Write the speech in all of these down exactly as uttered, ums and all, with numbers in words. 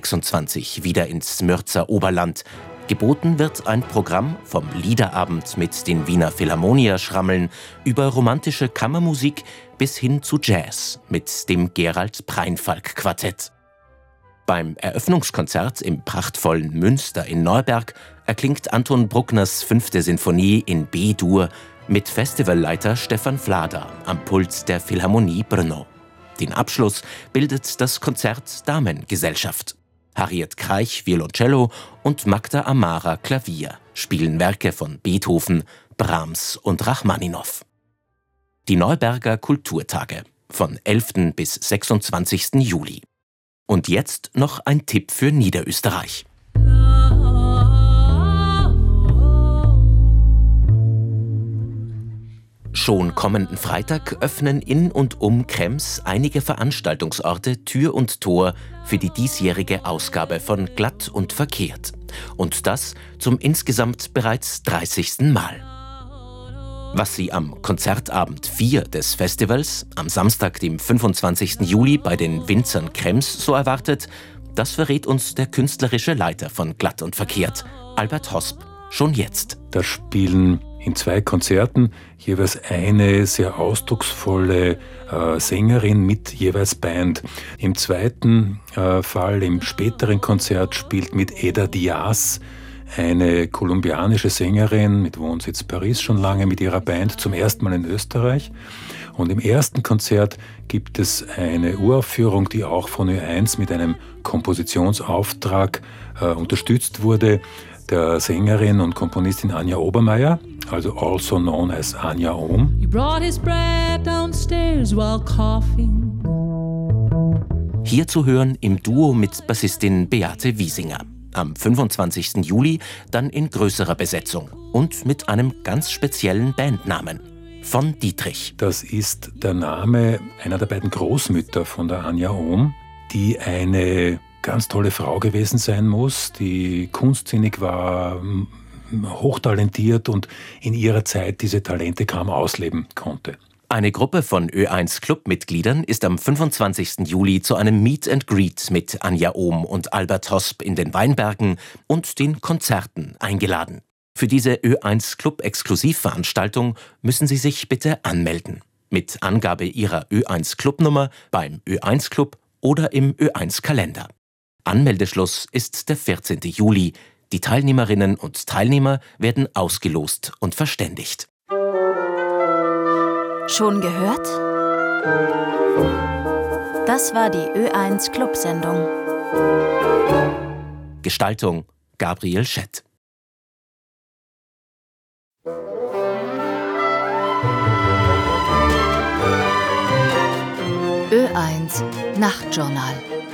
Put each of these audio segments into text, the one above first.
sechsundzwanzig wieder ins Mürzer Oberland. Geboten wird ein Programm vom Liederabend mit den Wiener Philharmonier-Schrammeln über romantische Kammermusik bis hin zu Jazz mit dem Gerald Preinfalk-Quartett. Beim Eröffnungskonzert im prachtvollen Münster in Neuberg erklingt Anton Bruckners fünfte Sinfonie in B-Dur mit Festivalleiter Stefan Flader am Pult der Philharmonie Brno. Den Abschluss bildet das Konzert Damengesellschaft. Harriet Kreich Violoncello und Magda Amara Klavier spielen Werke von Beethoven, Brahms und Rachmaninow. Die Neuberger Kulturtage von elften bis sechsundzwanzigsten Juli. Und jetzt noch ein Tipp für Niederösterreich. Schon kommenden Freitag öffnen in und um Krems einige Veranstaltungsorte Tür und Tor für die diesjährige Ausgabe von Glatt und Verkehrt. Und das zum insgesamt bereits dreißigsten Mal. Was Sie am Konzertabend vier des Festivals, am Samstag, dem fünfundzwanzigsten Juli bei den Winzern Krems so erwartet, das verrät uns der künstlerische Leiter von Glatt und Verkehrt, Albert Hosp, schon jetzt. Da spielen in zwei Konzerten jeweils eine sehr ausdrucksvolle äh, Sängerin mit jeweils Band. Im zweiten äh, Fall, im späteren Konzert, spielt mit Eda Diaz, eine kolumbianische Sängerin mit Wohnsitz Paris schon lange, mit ihrer Band zum ersten Mal in Österreich. Und im ersten Konzert gibt es eine Uraufführung, die auch von Ö eins mit einem Kompositionsauftrag äh, unterstützt wurde, der Sängerin und Komponistin Anja Obermeier, also also known as Anja Ohm. He brought his bread downstairs while coughing. Hier zu hören im Duo mit Bassistin Beate Wiesinger. Am fünfundzwanzigsten Juli dann in größerer Besetzung und mit einem ganz speziellen Bandnamen. Von Dietrich. Das ist der Name einer der beiden Großmütter von der Anja Ohm, die eine ganz tolle Frau gewesen sein muss, die kunstsinnig war, hochtalentiert und in ihrer Zeit diese Talente kaum ausleben konnte. Eine Gruppe von Ö eins Clubmitgliedern ist am fünfundzwanzigsten Juli zu einem Meet and Greet mit Anja Ohm und Albert Hosp in den Weinbergen und den Konzerten eingeladen. Für diese Ö eins Club-Exklusivveranstaltung müssen Sie sich bitte anmelden. Mit Angabe Ihrer Ö eins Clubnummer beim Ö eins Club oder im Ö eins Kalender. Anmeldeschluss ist der vierzehnten Juli. Die Teilnehmerinnen und Teilnehmer werden ausgelost und verständigt. Schon gehört? Das war die Ö eins Club-Sendung. Gestaltung Gabriel Schett. Ö eins Nachtjournal.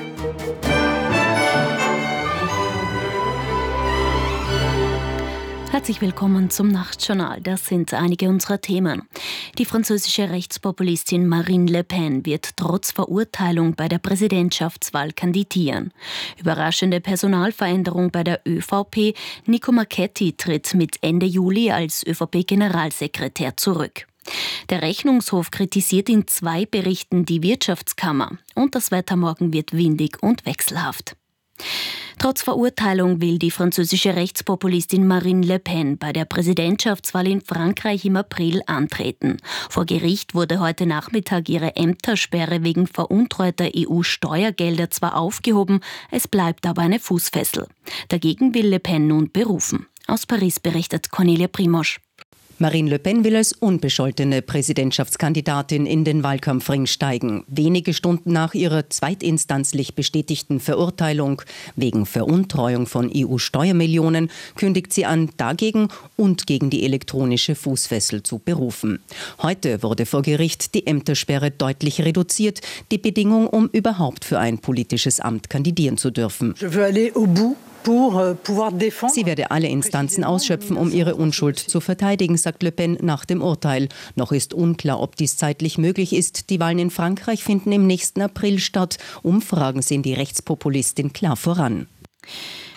Herzlich willkommen zum Nachtjournal. Das sind einige unserer Themen. Die französische Rechtspopulistin Marine Le Pen wird trotz Verurteilung bei der Präsidentschaftswahl kandidieren. Überraschende Personalveränderung bei der ÖVP. Nico Marchetti tritt mit Ende Juli als ÖVP-Generalsekretär zurück. Der Rechnungshof kritisiert in zwei Berichten die Wirtschaftskammer. Und das Wetter morgen wird windig und wechselhaft. Trotz Verurteilung will die französische Rechtspopulistin Marine Le Pen bei der Präsidentschaftswahl in Frankreich im April antreten. Vor Gericht wurde heute Nachmittag ihre Ämtersperre wegen veruntreuter E U-Steuergelder zwar aufgehoben, es bleibt aber eine Fußfessel. Dagegen will Le Pen nun berufen. Aus Paris berichtet Cornelia Primosch. Marine Le Pen will als unbescholtene Präsidentschaftskandidatin in den Wahlkampfring steigen. Wenige Stunden nach ihrer zweitinstanzlich bestätigten Verurteilung wegen Veruntreuung von E U-Steuermillionen kündigt sie an, dagegen und gegen die elektronische Fußfessel zu berufen. Heute wurde vor Gericht die Ämtersperre deutlich reduziert, die Bedingung, um überhaupt für ein politisches Amt kandidieren zu dürfen. Je veux aller au bout. Sie werde alle Instanzen ausschöpfen, um ihre Unschuld zu verteidigen, sagt Le Pen nach dem Urteil. Noch ist unklar, ob dies zeitlich möglich ist. Die Wahlen in Frankreich finden im nächsten April statt. Umfragen sehen die Rechtspopulistin klar voran.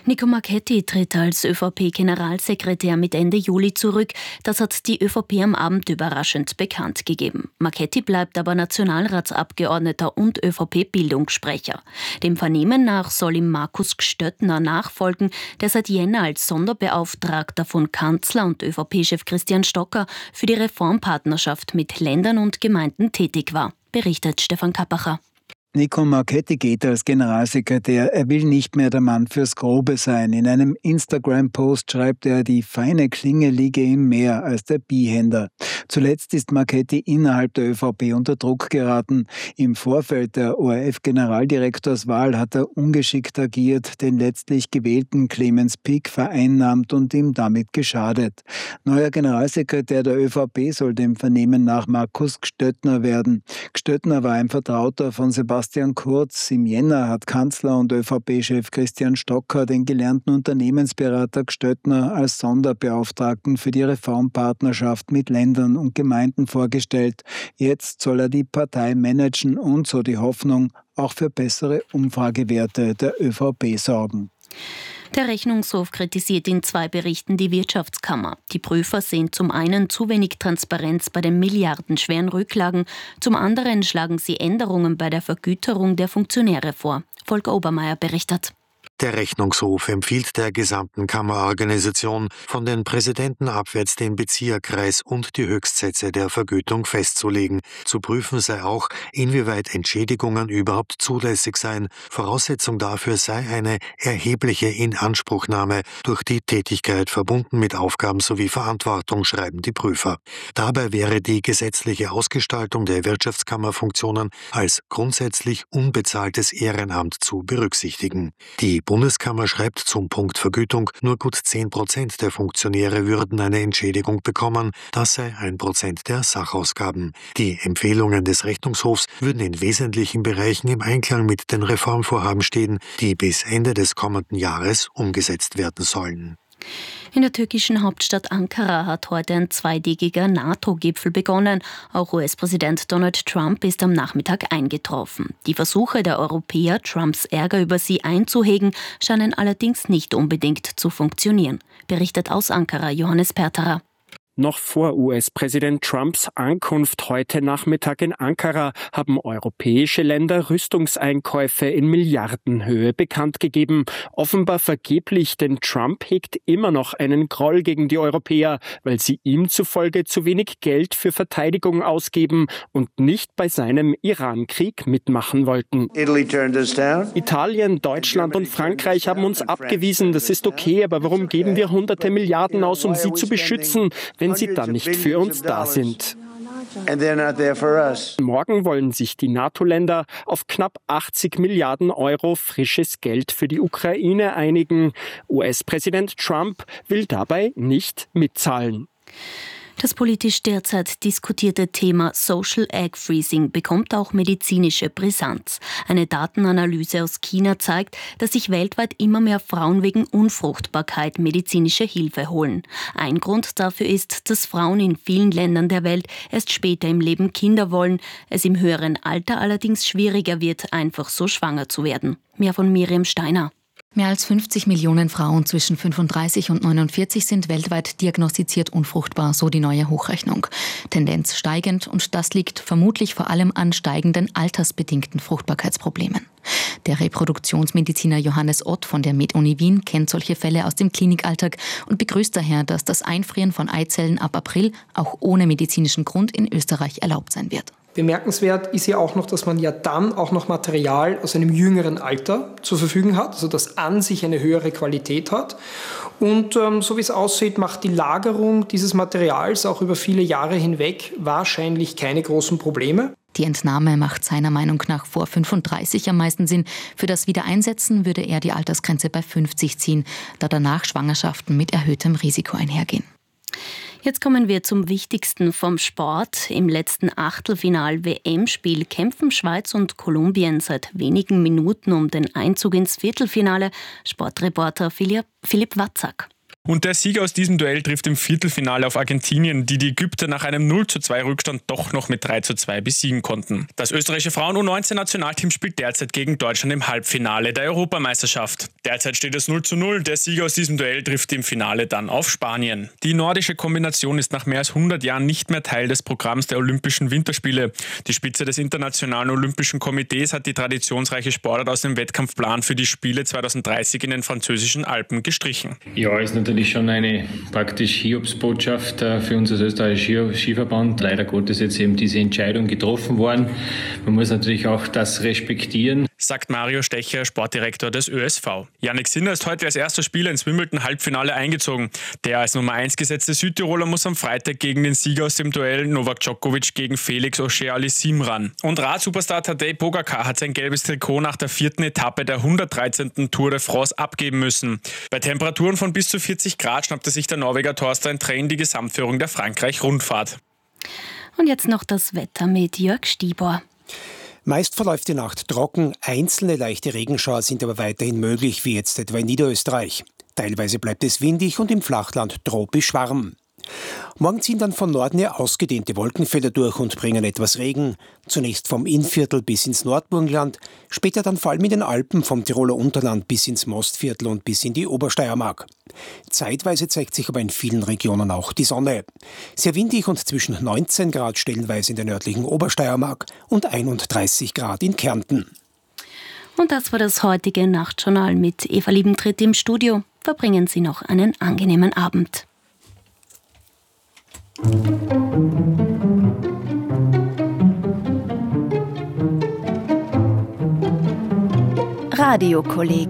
Nico Marchetti tritt als ÖVP-Generalsekretär mit Ende Juli zurück. Das hat die ÖVP am Abend überraschend bekannt gegeben. Marchetti bleibt aber Nationalratsabgeordneter und ÖVP-Bildungssprecher. Dem Vernehmen nach soll ihm Markus Gstöttner nachfolgen, der seit Jänner als Sonderbeauftragter von Kanzler und ÖVP-Chef Christian Stocker für die Reformpartnerschaft mit Ländern und Gemeinden tätig war, berichtet Stefan Kappacher. Nico Marchetti geht als Generalsekretär. Er will nicht mehr der Mann fürs Grobe sein. In einem Instagram-Post schreibt er, die feine Klinge liege ihm mehr als der Bihänder. Zuletzt ist Marchetti innerhalb der ÖVP unter Druck geraten. Im Vorfeld der O R F-Generaldirektorswahl hat er ungeschickt agiert, den letztlich gewählten Clemens Pick vereinnahmt und ihm damit geschadet. Neuer Generalsekretär der ÖVP soll dem Vernehmen nach Markus Gstöttner werden. Gstöttner war ein Vertrauter von Sebastian Sebastian Kurz. Im Jänner hat Kanzler und ÖVP-Chef Christian Stocker den gelernten Unternehmensberater Gstöttner als Sonderbeauftragten für die Reformpartnerschaft mit Ländern und Gemeinden vorgestellt. Jetzt soll er die Partei managen und, so die Hoffnung, auch für bessere Umfragewerte der ÖVP sorgen. Der Rechnungshof kritisiert in zwei Berichten die Wirtschaftskammer. Die Prüfer sehen zum einen zu wenig Transparenz bei den milliardenschweren Rücklagen, zum anderen schlagen sie Änderungen bei der Vergüterung der Funktionäre vor. Volker Obermeier berichtet. Der Rechnungshof empfiehlt der gesamten Kammerorganisation, von den Präsidenten abwärts den Bezieherkreis und die Höchstsätze der Vergütung festzulegen. Zu prüfen sei auch, inwieweit Entschädigungen überhaupt zulässig seien. Voraussetzung dafür sei eine erhebliche Inanspruchnahme durch die Tätigkeit verbunden mit Aufgaben sowie Verantwortung, schreiben die Prüfer. Dabei wäre die gesetzliche Ausgestaltung der Wirtschaftskammerfunktionen als grundsätzlich unbezahltes Ehrenamt zu berücksichtigen. Die Bundeskammer schreibt zum Punkt Vergütung, nur gut zehn Prozent der Funktionäre würden eine Entschädigung bekommen. Das sei ein Prozent der Sachausgaben. Die Empfehlungen des Rechnungshofs würden in wesentlichen Bereichen im Einklang mit den Reformvorhaben stehen, die bis Ende des kommenden Jahres umgesetzt werden sollen. In der türkischen Hauptstadt Ankara hat heute ein zweitägiger NATO-Gipfel begonnen. Auch U S-Präsident Donald Trump ist am Nachmittag eingetroffen. Die Versuche der Europäer, Trumps Ärger über sie einzuhegen, scheinen allerdings nicht unbedingt zu funktionieren, berichtet aus Ankara Johannes Perterer. Noch vor U S-Präsident Trumps Ankunft heute Nachmittag in Ankara haben europäische Länder Rüstungseinkäufe in Milliardenhöhe bekannt gegeben. Offenbar vergeblich, denn Trump hegt immer noch einen Groll gegen die Europäer, weil sie ihm zufolge zu wenig Geld für Verteidigung ausgeben und nicht bei seinem Iran-Krieg mitmachen wollten. Italien, Deutschland und Frankreich haben uns abgewiesen. Das ist okay, aber warum geben wir hunderte Milliarden aus, um sie zu beschützen, wenn sie dann nicht für uns da sind? Morgen wollen sich die NATO-Länder auf knapp achtzig Milliarden Euro frisches Geld für die Ukraine einigen. U S-Präsident Trump will dabei nicht mitzahlen. Das politisch derzeit diskutierte Thema Social Egg Freezing bekommt auch medizinische Brisanz. Eine Datenanalyse aus China zeigt, dass sich weltweit immer mehr Frauen wegen Unfruchtbarkeit medizinische Hilfe holen. Ein Grund dafür ist, dass Frauen in vielen Ländern der Welt erst später im Leben Kinder wollen, es im höheren Alter allerdings schwieriger wird, einfach so schwanger zu werden. Mehr von Miriam Steiner. Mehr als fünfzig Millionen Frauen zwischen fünfunddreißig und neunundvierzig sind weltweit diagnostiziert unfruchtbar, so die neue Hochrechnung. Tendenz steigend und das liegt vermutlich vor allem an steigenden altersbedingten Fruchtbarkeitsproblemen. Der Reproduktionsmediziner Johannes Ott von der MedUni Wien kennt solche Fälle aus dem Klinikalltag und begrüßt daher, dass das Einfrieren von Eizellen ab April auch ohne medizinischen Grund in Österreich erlaubt sein wird. Bemerkenswert ist ja auch noch, dass man ja dann auch noch Material aus einem jüngeren Alter zur Verfügung hat, also das an sich eine höhere Qualität hat. Und ähm, so wie es aussieht, macht die Lagerung dieses Materials auch über viele Jahre hinweg wahrscheinlich keine großen Probleme. Die Entnahme macht seiner Meinung nach vor fünfunddreißig am meisten Sinn. Für das Wiedereinsetzen würde er die Altersgrenze bei fünfzig ziehen, da danach Schwangerschaften mit erhöhtem Risiko einhergehen. Jetzt kommen wir zum Wichtigsten vom Sport. Im letzten Achtelfinal-W M-Spiel kämpfen Schweiz und Kolumbien seit wenigen Minuten um den Einzug ins Viertelfinale. Sportreporter Philipp Watzak. Und der Sieger aus diesem Duell trifft im Viertelfinale auf Argentinien, die die Ägypter nach einem null zu zwei Rückstand doch noch mit drei zu zwei besiegen konnten. Das österreichische Frauen U neunzehn Nationalteam spielt derzeit gegen Deutschland im Halbfinale der Europameisterschaft. Derzeit steht es null zu null. Der Sieger aus diesem Duell trifft im Finale dann auf Spanien. Die nordische Kombination ist nach mehr als hundert Jahren nicht mehr Teil des Programms der Olympischen Winterspiele. Die Spitze des Internationalen Olympischen Komitees hat die traditionsreiche Sportart aus dem Wettkampfplan für die Spiele zweitausenddreißig in den französischen Alpen gestrichen. Ja, ist natürlich schon eine praktisch Hiobsbotschaft für uns als österreichischer Skiverband. Leider Gottes jetzt eben diese Entscheidung getroffen worden. Man muss natürlich auch das respektieren, sagt Mario Stecher, Sportdirektor des Ö S V. Jannik Sinner ist heute als erster Spieler ins Wimbledon-Halbfinale eingezogen. Der als Nummer eins gesetzte Südtiroler muss am Freitag gegen den Sieger aus dem Duell Novak Djokovic gegen Felix Auger-Aliassime ran. Und Radsuperstar Tadej Pogačar hat sein gelbes Trikot nach der vierten Etappe der hundertdreizehnten Tour de France abgeben müssen. Bei Temperaturen von bis zu vierzig Grad schnappte sich der Norweger Thorstein Træn die Gesamtführung der Frankreich-Rundfahrt. Und jetzt noch das Wetter mit Jörg Stieber. Meist verläuft die Nacht trocken, einzelne leichte Regenschauer sind aber weiterhin möglich, wie jetzt etwa in Niederösterreich. Teilweise bleibt es windig und im Flachland tropisch warm. Morgen ziehen dann von Norden her ausgedehnte Wolkenfelder durch und bringen etwas Regen. Zunächst vom Innviertel bis ins Nordburgenland, später dann vor allem in den Alpen vom Tiroler Unterland bis ins Mostviertel und bis in die Obersteiermark. Zeitweise zeigt sich aber in vielen Regionen auch die Sonne. Sehr windig und zwischen neunzehn Grad stellenweise in der nördlichen Obersteiermark und einunddreißig Grad in Kärnten. Und das war das heutige Nachtjournal mit Eva Liebentritt im Studio. Verbringen Sie noch einen angenehmen Abend. Radiokolleg.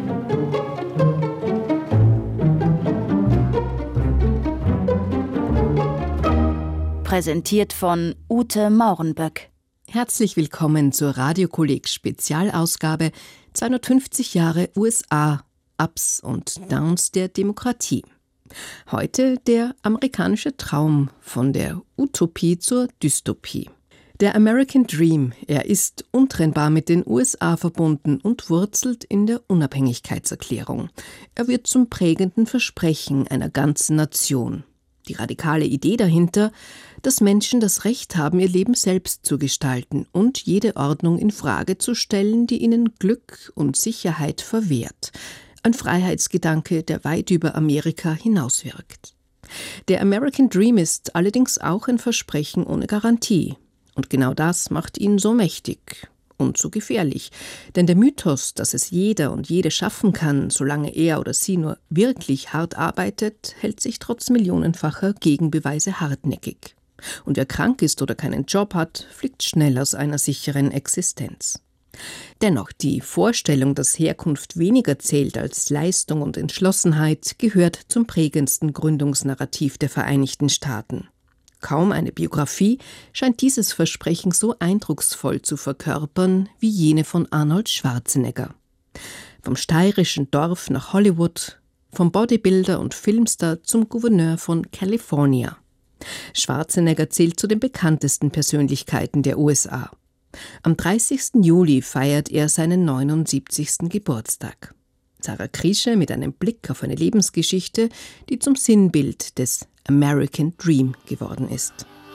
Präsentiert von Ute Maurenböck. Herzlich willkommen zur Radiokolleg-Spezialausgabe zweihundertfünfzig Jahre U S A, Ups und Downs der Demokratie. Heute der amerikanische Traum von der Utopie zur Dystopie. Der American Dream, er ist untrennbar mit den U S A verbunden und wurzelt in der Unabhängigkeitserklärung. Er wird zum prägenden Versprechen einer ganzen Nation. Die radikale Idee dahinter, dass Menschen das Recht haben, ihr Leben selbst zu gestalten und jede Ordnung in Frage zu stellen, die ihnen Glück und Sicherheit verwehrt. Ein Freiheitsgedanke, der weit über Amerika hinauswirkt. Der American Dream ist allerdings auch ein Versprechen ohne Garantie. Und genau das macht ihn so mächtig und so gefährlich. Denn der Mythos, dass es jeder und jede schaffen kann, solange er oder sie nur wirklich hart arbeitet, hält sich trotz millionenfacher Gegenbeweise hartnäckig. Und wer krank ist oder keinen Job hat, fliegt schnell aus einer sicheren Existenz. Dennoch, die Vorstellung, dass Herkunft weniger zählt als Leistung und Entschlossenheit, gehört zum prägendsten Gründungsnarrativ der Vereinigten Staaten. Kaum eine Biografie scheint dieses Versprechen so eindrucksvoll zu verkörpern wie jene von Arnold Schwarzenegger. Vom steirischen Dorf nach Hollywood, vom Bodybuilder und Filmstar zum Gouverneur von California. Schwarzenegger zählt zu den bekanntesten Persönlichkeiten der U S A. Am dreißigsten Juli feiert er seinen neunundsiebzigsten Geburtstag. Sarah Kriesche mit einem Blick auf eine Lebensgeschichte, die zum Sinnbild des American Dream geworden ist.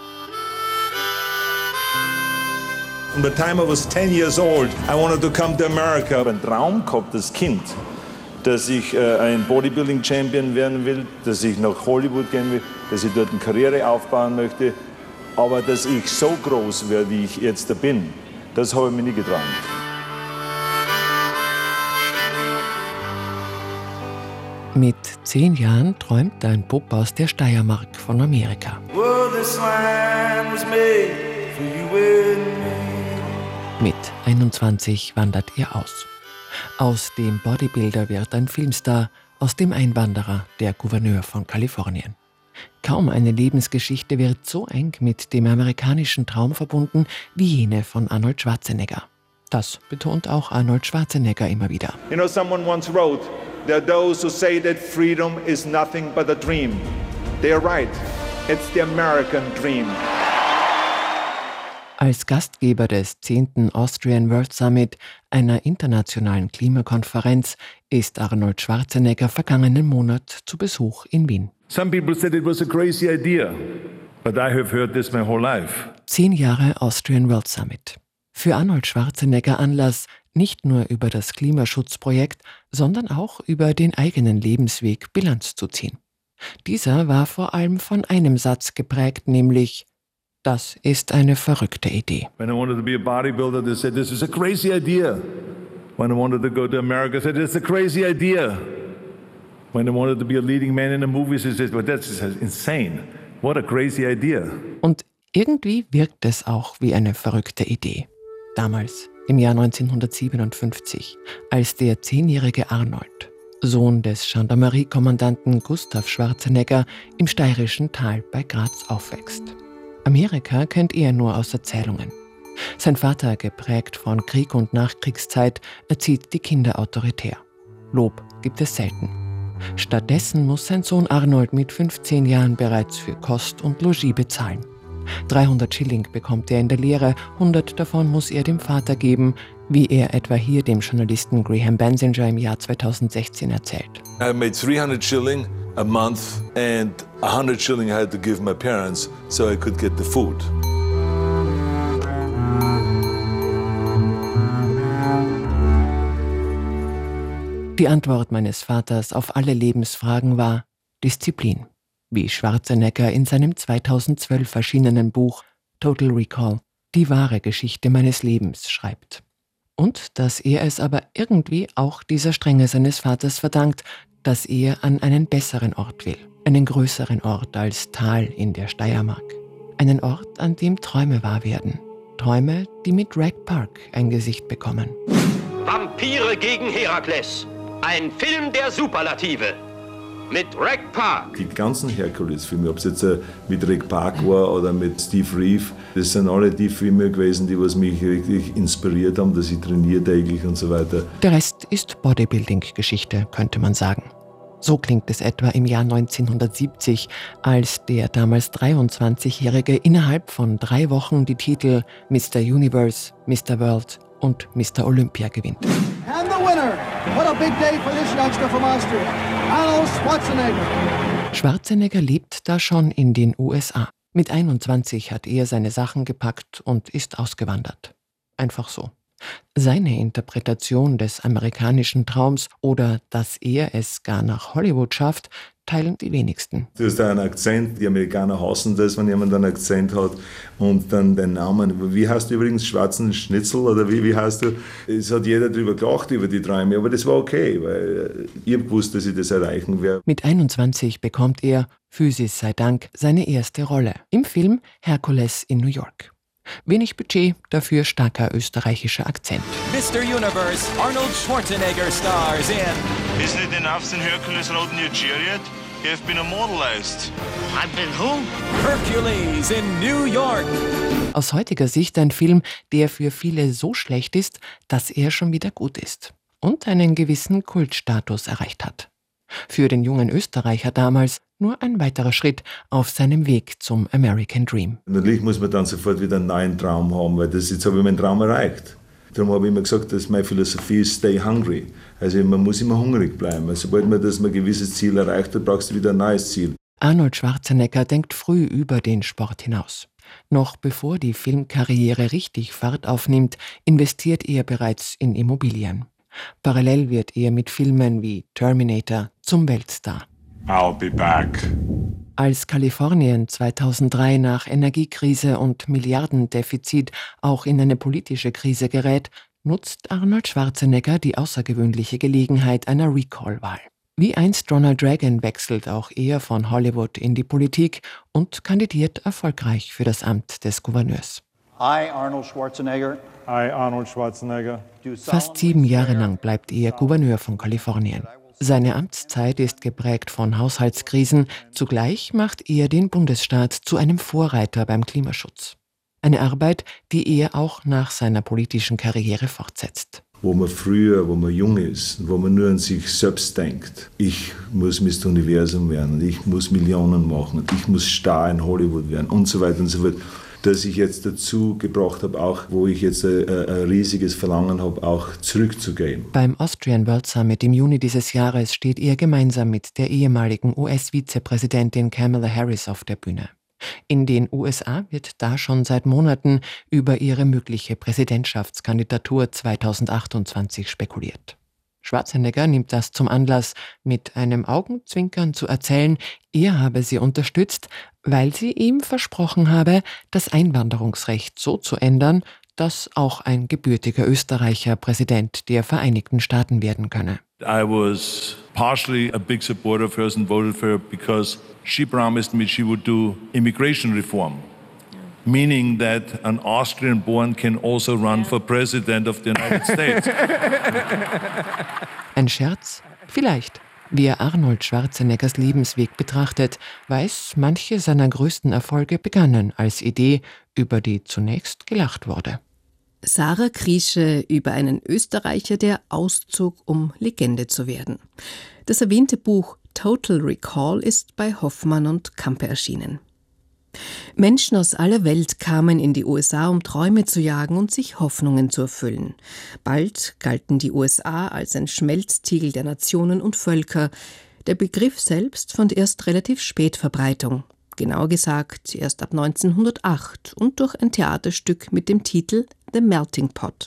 From the time I was ten years old, I wanted to come to America. Ich habe einen Traum gehabt als Kind, dass ich äh, ein Bodybuilding-Champion werden will, dass ich nach Hollywood gehen will, dass ich dort eine Karriere aufbauen möchte. Aber dass ich so groß werde, wie ich jetzt da bin, das habe ich mir nie geträumt. Mit zehn Jahren träumt ein Bub aus der Steiermark von Amerika. Mit einundzwanzig wandert er aus. Aus dem Bodybuilder wird ein Filmstar, aus dem Einwanderer der Gouverneur von Kalifornien. Kaum eine Lebensgeschichte wird so eng mit dem amerikanischen Traum verbunden wie jene von Arnold Schwarzenegger. Das betont auch Arnold Schwarzenegger immer wieder. You know, someone once wrote, there are those who say that freedom is nothing but a dream. They are right. It's the American dream. Als Gastgeber des zehnten Austrian World Summit, einer internationalen Klimakonferenz, ist Arnold Schwarzenegger vergangenen Monat zu Besuch in Wien. Some people said it was a crazy idea, but I have heard this my whole life. Zehn Jahre Austrian World Summit. Für Arnold Schwarzenegger Anlass, nicht nur über das Klimaschutzprojekt, sondern auch über den eigenen Lebensweg Bilanz zu ziehen. Dieser war vor allem von einem Satz geprägt, nämlich: Das ist eine verrückte Idee. When I wanted to be a bodybuilder, they said this is a crazy idea. When I wanted to go to America, they said it's a crazy idea. When I wanted to be a leading man in the movies, they said, well, that's insane. What a crazy idea. Und irgendwie wirkt es auch wie eine verrückte Idee. Damals, im Jahr neunzehnhundertsiebenundfünfzig, als der zehnjährige Arnold, Sohn des Gendarmeriekommandanten Gustav Schwarzenegger, im steirischen Tal bei Graz aufwächst. Amerika kennt er nur aus Erzählungen. Sein Vater, geprägt von Krieg und Nachkriegszeit, erzieht die Kinder autoritär. Lob gibt es selten. Stattdessen muss sein Sohn Arnold mit fünfzehn Jahren bereits für Kost und Logis bezahlen. dreihundert Schilling bekommt er in der Lehre, hundert davon muss er dem Vater geben, wie er etwa hier dem Journalisten Graham Bensinger im Jahr zweitausendsechzehn erzählt. I made three hundred shilling a month and one hundred shilling I had to give my parents so I could get the food. Die Antwort meines Vaters auf alle Lebensfragen war Disziplin, wie Schwarzenegger in seinem zweitausendzwölf erschienenen Buch Total Recall, die wahre Geschichte meines Lebens, schreibt. Und dass er es aber irgendwie auch dieser Strenge seines Vaters verdankt, dass er an einen besseren Ort will, einen größeren Ort als Tal in der Steiermark. Einen Ort, an dem Träume wahr werden. Träume, die mit Reg Park ein Gesicht bekommen. Vampire gegen Herakles. Ein Film der Superlative. Mit Reg Park. Die ganzen Herkules-Filme, ob es jetzt mit Reg Park war oder mit Steve Reeve, das sind alle die Filme gewesen, die was mich wirklich inspiriert haben, dass ich trainiere täglich und so weiter. Der Rest ist Bodybuilding-Geschichte, könnte man sagen. So klingt es etwa im Jahr neunzehnhundertsiebzig, als der damals dreiundzwanzigjährige innerhalb von drei Wochen die Titel Mister Universe, Mister World und Mister Olympia gewinnt. And the winner, what a big day for this youngster from Austria, Arnold Schwarzenegger. Schwarzenegger lebt da schon in den U S A. Mit einundzwanzig hat er seine Sachen gepackt und ist ausgewandert. Einfach so. Seine Interpretation des amerikanischen Traums oder dass er es gar nach Hollywood schafft, teilen die wenigsten. Du hast da einen Akzent, die Amerikaner hassen das, wenn jemand einen Akzent hat und dann den Namen. Wie heißt du übrigens? Schwarzen Schnitzel oder wie, wie heißt du? Es hat jeder drüber gelacht, über die Träume, aber das war okay, weil ich habe gewusst, dass ich das erreichen werde. Mit einundzwanzig bekommt er, Physis sei Dank, seine erste Rolle im Film Herkules in New York. Wenig Budget, dafür starker österreichischer Akzent. Mister Universe, Arnold Schwarzenegger stars in... Isn't it enough since Hercules rode in your chariot? You have been immortalized. I've been who? Hercules in New York. Aus heutiger Sicht ein Film, der für viele so schlecht ist, dass er schon wieder gut ist und einen gewissen Kultstatus erreicht hat. Für den jungen Österreicher damals nur ein weiterer Schritt auf seinem Weg zum American Dream. Natürlich muss man dann sofort wieder einen neuen Traum haben, weil das, jetzt habe ich meinen Traum erreicht. Darum habe ich immer gesagt, dass meine Philosophie ist stay hungry. Also man muss immer hungrig bleiben. Also sobald man das mal ein gewisses Ziel erreicht hat, brauchst du wieder ein neues Ziel. Arnold Schwarzenegger denkt früh über den Sport hinaus. Noch bevor die Filmkarriere richtig Fahrt aufnimmt, investiert er bereits in Immobilien. Parallel wird er mit Filmen wie Terminator zum Weltstar. I'll be back. Als Kalifornien zweitausenddrei nach Energiekrise und Milliardendefizit auch in eine politische Krise gerät, nutzt Arnold Schwarzenegger die außergewöhnliche Gelegenheit einer Recall-Wahl. Wie einst Ronald Reagan wechselt auch er von Hollywood in die Politik und kandidiert erfolgreich für das Amt des Gouverneurs. I, Arnold Schwarzenegger. I, Arnold Schwarzenegger. Fast sieben Jahre lang bleibt er Gouverneur von Kalifornien. Seine Amtszeit ist geprägt von Haushaltskrisen, zugleich macht er den Bundesstaat zu einem Vorreiter beim Klimaschutz. Eine Arbeit, die er auch nach seiner politischen Karriere fortsetzt. Wo man früher, wo man jung ist, wo man nur an sich selbst denkt, ich muss Mister Universum werden, ich muss Millionen machen, ich muss Star in Hollywood werden und so weiter und so fort. das ich jetzt dazu gebracht habe, auch wo ich jetzt ein, ein riesiges Verlangen habe, auch zurückzugehen. Beim Austrian World Summit im Juni dieses Jahres steht er gemeinsam mit der ehemaligen U S-Vizepräsidentin Kamala Harris auf der Bühne. In den U S A wird da schon seit Monaten über ihre mögliche Präsidentschaftskandidatur zweitausendachtundzwanzig spekuliert. Schwarzenegger nimmt das zum Anlass, mit einem Augenzwinkern zu erzählen, er habe sie unterstützt, weil sie ihm versprochen habe, das Einwanderungsrecht so zu ändern, dass auch ein gebürtiger Österreicher Präsident der Vereinigten Staaten werden könne. I was partially a big supporter of hers and voted for her because she promised me she would do immigration reform. Meaning that an Austrian-born can also run for president of the United States. Ein Scherz? Vielleicht. Wer Arnold Schwarzeneggers Lebensweg betrachtet, weiß, manche seiner größten Erfolge begannen als Idee, über die zunächst gelacht wurde. Sarah Kriesche über einen Österreicher, der auszog, um Legende zu werden. Das erwähnte Buch Total Recall ist bei Hoffmann und Campe erschienen. Menschen aus aller Welt kamen in die U S A, um Träume zu jagen und sich Hoffnungen zu erfüllen. Bald galten die U S A als ein Schmelztiegel der Nationen und Völker. Der Begriff selbst fand erst relativ spät Verbreitung. Genauer gesagt erst ab neunzehnhundertacht und durch ein Theaterstück mit dem Titel The Melting Pot.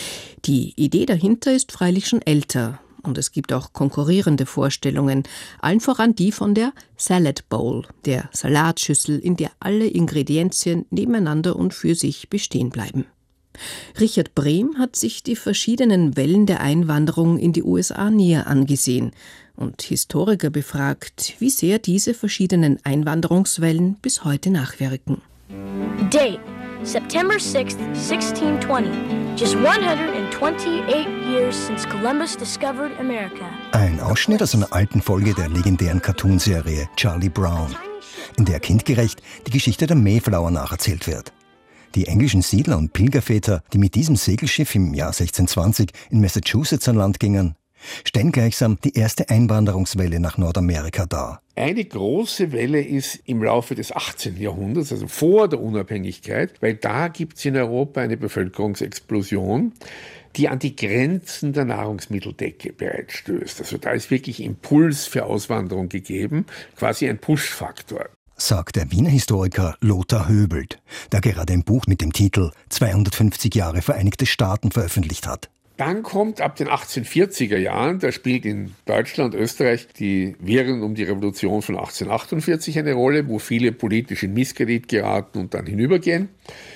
Die Idee dahinter ist freilich schon älter. Und es gibt auch konkurrierende Vorstellungen, allen voran die von der Salad Bowl, der Salatschüssel, in der alle Ingredienzien nebeneinander und für sich bestehen bleiben. Richard Brehm hat sich die verschiedenen Wellen der Einwanderung in die U S A näher angesehen und Historiker befragt, wie sehr diese verschiedenen Einwanderungswellen bis heute nachwirken. Date: September sixth, sixteen twenty. Just one hundred twenty-eight years since Columbus discovered America. Ein Ausschnitt aus einer alten Folge der legendären Cartoonserie Charlie Brown, in der kindgerecht die Geschichte der Mayflower nacherzählt wird. Die englischen Siedler und Pilgerväter, die mit diesem Segelschiff im Jahr sechzehnhundertzwanzig in Massachusetts an Land gingen, stellen gleichsam die erste Einwanderungswelle nach Nordamerika dar. Eine große Welle ist im Laufe des achtzehnten Jahrhunderts, also vor der Unabhängigkeit, weil da gibt es in Europa eine Bevölkerungsexplosion, die an die Grenzen der Nahrungsmitteldecke bereits stößt. Also da ist wirklich Impuls für Auswanderung gegeben, quasi ein Push-Faktor. Sagt der Wiener Historiker Lothar Höbelt, der gerade ein Buch mit dem Titel zweihundertfünfzig Jahre Vereinigte Staaten veröffentlicht hat. Dann kommt ab den achtzehnhundertvierziger Jahren, da spielt in Deutschland, Österreich die Wirren um die Revolution von achtzehnhundertachtundvierzig eine Rolle, wo viele politisch in Misskredit geraten und dann hinübergehen.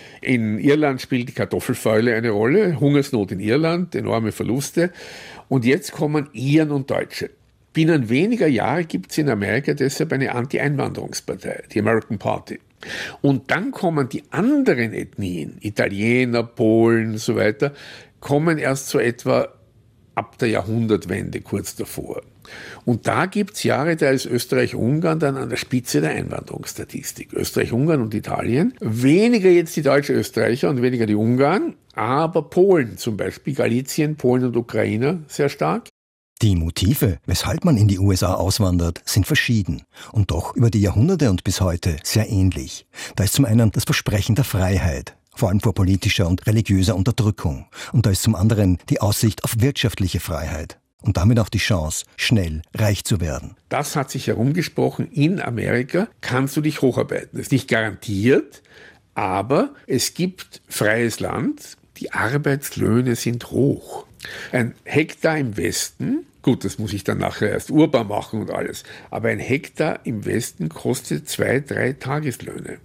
In Irland spielt die Kartoffelfäule eine Rolle, Hungersnot in Irland, enorme Verluste. Und jetzt kommen Iren und Deutsche. Binnen weniger Jahre gibt es in Amerika deshalb eine Anti-Einwanderungspartei, die American Party. Und dann kommen die anderen Ethnien, Italiener, Polen und so weiter, kommen erst so etwa ab der Jahrhundertwende, kurz davor. Und da gibt es Jahre, da ist Österreich-Ungarn dann an der Spitze der Einwanderungsstatistik. Österreich-Ungarn und Italien. Weniger jetzt die deutschen Österreicher und weniger die Ungarn, aber Polen zum Beispiel, Galizien, Polen und Ukrainer sehr stark. Die Motive, weshalb man in die U S A auswandert, sind verschieden und doch über die Jahrhunderte und bis heute sehr ähnlich. Da ist zum einen das Versprechen der Freiheit, vor allem vor politischer und religiöser Unterdrückung. Und da ist zum anderen die Aussicht auf wirtschaftliche Freiheit und damit auch die Chance, schnell reich zu werden. Das hat sich herumgesprochen, in Amerika kannst du dich hocharbeiten. Das ist nicht garantiert, aber es gibt freies Land, die Arbeitslöhne sind hoch. Ein Hektar im Westen, gut, das muss ich dann nachher erst urbar machen und alles, aber ein Hektar im Westen kostet zwei, drei Tageslöhne.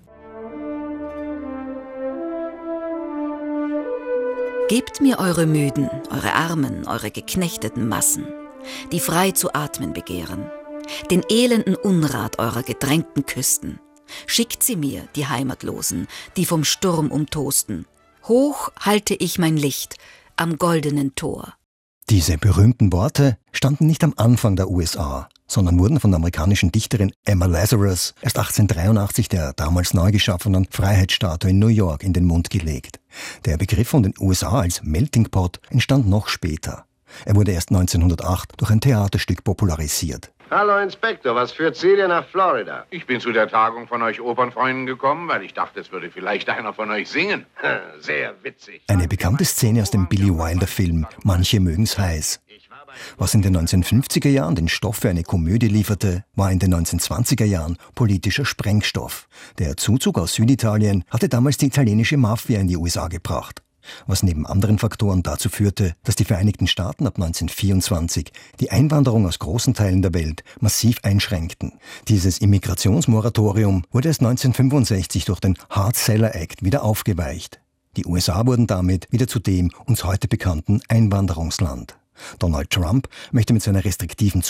Gebt mir eure Müden, eure Armen, eure geknechteten Massen, die frei zu atmen begehren, den elenden Unrat eurer gedrängten Küsten. Schickt sie mir, die Heimatlosen, die vom Sturm umtosten. Hoch halte ich mein Licht am goldenen Tor. Diese berühmten Worte standen nicht am Anfang der U S A, sondern wurden von der amerikanischen Dichterin Emma Lazarus erst achtzehnhundertdreiundachtzig der damals neu geschaffenen Freiheitsstatue in New York in den Mund gelegt. Der Begriff von den U S A als Melting Pot entstand noch später. Er wurde erst neunzehnhundertacht durch ein Theaterstück popularisiert. Hallo Inspektor, was führt Sie denn nach Florida? Ich bin zu der Tagung von euch Opernfreunden gekommen, weil ich dachte, es würde vielleicht einer von euch singen. Sehr witzig. Eine bekannte Szene aus dem Billy Wilder-Film »Manche mögen's heiß«. Was in den neunzehnhundertfünfziger Jahren den Stoff für eine Komödie lieferte, war in den neunzehnhundertzwanziger Jahren politischer Sprengstoff. Der Zuzug aus Süditalien hatte damals die italienische Mafia in die U S A gebracht. Was neben anderen Faktoren dazu führte, dass die Vereinigten Staaten ab neunzehnhundertvierundzwanzig die Einwanderung aus großen Teilen der Welt massiv einschränkten. Dieses Immigrationsmoratorium wurde erst neunzehnhundertfünfundsechzig durch den Hart-Celler Act wieder aufgeweicht. Die U S A wurden damit wieder zu dem uns heute bekannten Einwanderungsland. Donald Trump möchte mit seiner restriktiven